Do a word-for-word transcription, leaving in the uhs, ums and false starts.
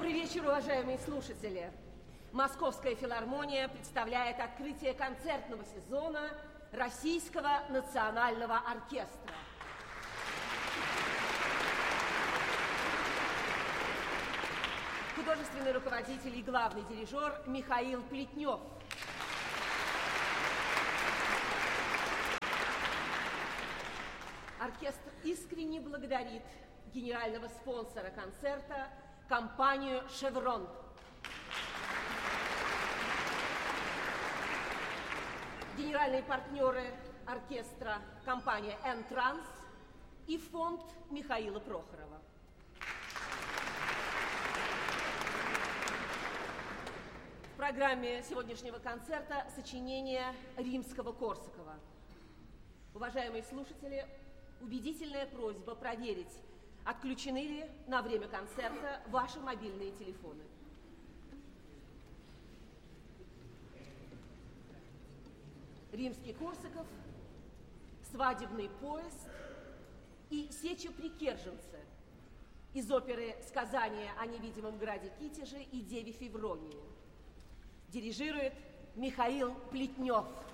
Добрый вечер, уважаемые слушатели. Московская филармония представляет открытие концертного сезона Российского национального оркестра. Художественный руководитель и главный дирижер Михаил Плетнев. Оркестр искренне благодарит генерального спонсора концерта, компанию «Шеврон». Генеральные партнеры оркестра – компания «Энтранс» и фонд Михаила Прохорова. В программе сегодняшнего концерта сочинение Римского-Корсакова. Уважаемые слушатели, убедительная просьба проверить, отключены ли на время концерта ваши мобильные телефоны. Римский-Корсаков, свадебный поезд и сеча при Керженце из оперы «Сказание о невидимом граде Китеже и деве Февронии». Дирижирует Михаил Плетнев.